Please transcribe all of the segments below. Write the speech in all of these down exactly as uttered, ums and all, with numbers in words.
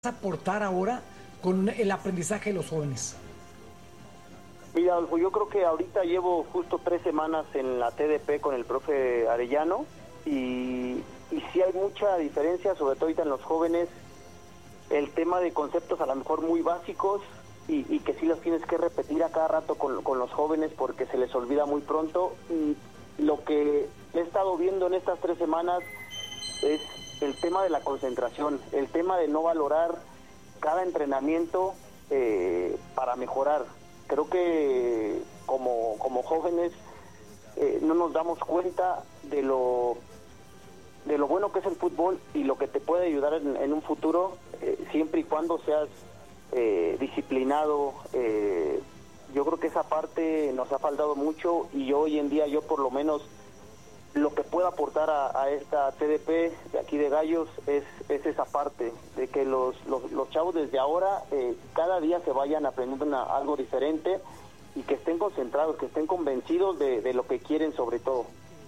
aportar ahora con el aprendizaje de los jóvenes? Mira, Adolfo, yo creo que ahorita llevo justo tres semanas en la T D P con el profe Arellano y, y sí hay mucha diferencia, sobre todo ahorita en los jóvenes, el tema de conceptos a lo mejor muy básicos y, y que sí los tienes que repetir a cada rato con, con los jóvenes porque se les olvida muy pronto. Y lo que he estado viendo en estas tres semanas es el tema de la concentración, el tema de no valorar cada entrenamiento eh, para mejorar. Creo que como, como jóvenes eh, no nos damos cuenta de lo de lo bueno que es el fútbol y lo que te puede ayudar en, en un futuro, eh, siempre y cuando seas eh, disciplinado. Eh, yo creo que esa parte nos ha faltado mucho y hoy en día yo por lo menos lo que puedo aportar a, a esta T D P de aquí de Gallos es, es esa parte, de que los, los, los chavos desde ahora eh, cada día se vayan aprendiendo una, algo diferente y que estén concentrados, que estén convencidos de, de lo que quieren sobre todo.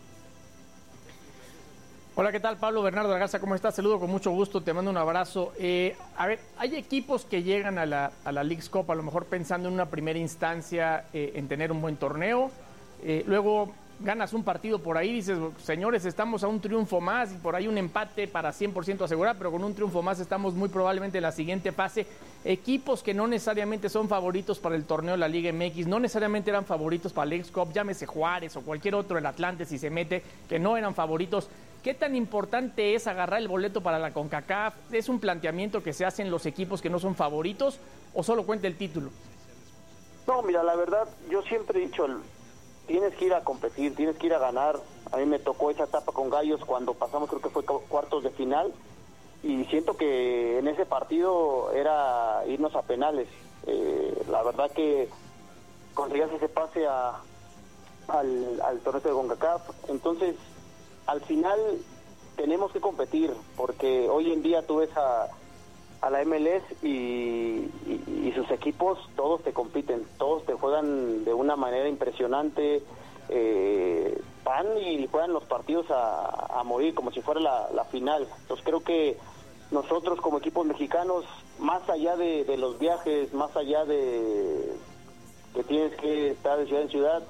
Hola, ¿qué tal? Pablo Bernardo de la Garza, ¿cómo estás? Saludo con mucho gusto, te mando un abrazo. Eh, a ver, hay equipos que llegan a la, a la Leagues Cup a lo mejor pensando en una primera instancia eh, en tener un buen torneo, eh, luego ganas un partido por ahí, dices, señores, estamos a un triunfo más y por ahí un empate para cien por ciento asegurar, pero con un triunfo más estamos muy probablemente en la siguiente fase. Equipos que no necesariamente son favoritos para el torneo de la Liga M X, no necesariamente eran favoritos para la Leagues Cup, llámese Juárez o cualquier otro, el Atlante si se mete, que no eran favoritos. ¿Qué tan importante es agarrar el boleto para la CONCACAF? ¿Es un planteamiento que se hacen los equipos que no son favoritos o solo cuenta el título? No, mira, la verdad, yo siempre he dicho, tienes que ir a competir, tienes que ir a ganar. A mí me tocó esa etapa con Gallos cuando pasamos, creo que fue cuartos de final, y siento que en ese partido era irnos a penales. Eh, la verdad que conseguías ese pase a, al, al torneo de CONCACAF. Entonces, al final tenemos que competir, porque hoy en día tú ves a, a la M L S y, y, y sus equipos, todos te compiten, todos te juegan de una manera impresionante, eh, van y juegan los partidos a, a morir como si fuera la, la final. Entonces creo que nosotros como equipos mexicanos, más allá de, de los viajes, más allá de que tienes que estar de ciudad en ciudad,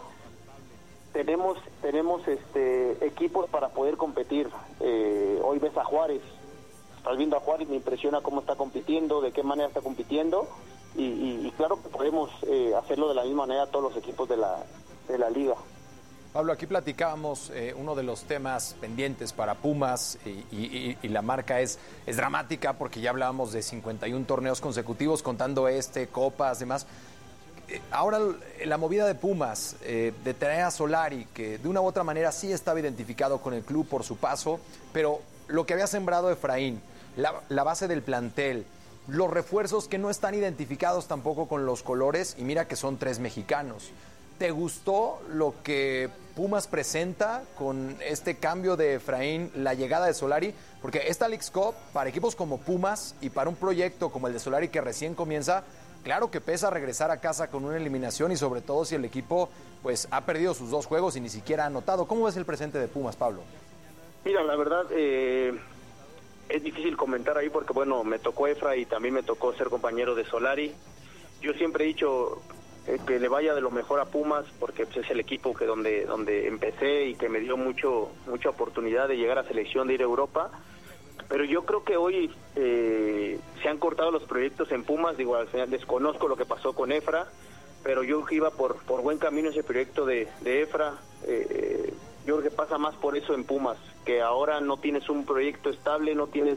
tenemos tenemos este equipos para poder competir. Eh, hoy ves a Juárez, estás viendo a Juárez, me impresiona cómo está compitiendo, de qué manera está compitiendo, y, y, y claro que podemos eh, hacerlo de la misma manera todos los equipos de la, de la liga. Pablo, aquí platicábamos eh, uno de los temas pendientes para Pumas y, y, y la marca es, es dramática porque ya hablábamos de cincuenta y uno torneos consecutivos, contando este, copas, demás. Ahora la movida de Pumas, eh, de traer a Solari, que de una u otra manera sí estaba identificado con el club por su paso, pero lo que había sembrado Efraín, la, la base del plantel, los refuerzos que no están identificados tampoco con los colores, y mira que son tres mexicanos. ¿Te gustó lo que Pumas presenta con este cambio de Efraín, la llegada de Solari? Porque esta Leagues Cup, para equipos como Pumas y para un proyecto como el de Solari que recién comienza, claro que pesa regresar a casa con una eliminación y sobre todo si el equipo pues ha perdido sus dos juegos y ni siquiera ha anotado. ¿Cómo ves el presente de Pumas, Pablo? Mira, la verdad eh, es difícil comentar ahí porque bueno, me tocó Efra y también me tocó ser compañero de Solari. Yo siempre he dicho eh, que le vaya de lo mejor a Pumas porque pues, es el equipo que donde donde empecé y que me dio mucho mucha oportunidad de llegar a selección, de ir a Europa. Pero yo creo que hoy eh, se han cortado los proyectos en Pumas. Digo, al final desconozco lo que pasó con Efra, pero yo iba por por buen camino ese proyecto de, de Efra. Eh, yo creo que pasa más por eso en Pumas, que ahora no tienes un proyecto estable, no tienes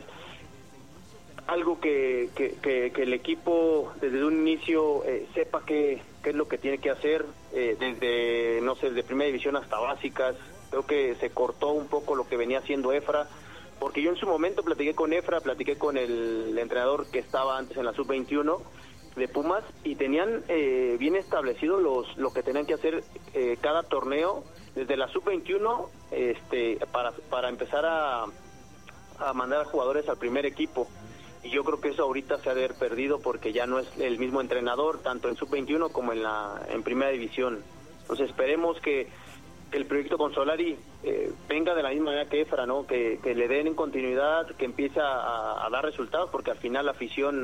algo que, que, que, que el equipo desde un inicio eh, sepa qué, qué es lo que tiene que hacer, eh, desde, no sé, desde primera división hasta básicas. Creo que se cortó un poco lo que venía haciendo Efra. Porque yo en su momento platiqué con Efra, platiqué con el entrenador que estaba antes en la sub veintiuno de Pumas y tenían eh, bien establecido los lo que tenían que hacer eh, cada torneo desde la sub veintiuno este, para, para empezar a, a mandar a jugadores al primer equipo. Y yo creo que eso ahorita se ha de haber perdido porque ya no es el mismo entrenador, tanto en sub veintiuno como en la en primera división. Entonces esperemos que que el proyecto con Solari eh, venga de la misma manera que Efra, ¿no? Que, que le den en continuidad, que empiece a, a dar resultados, porque al final la afición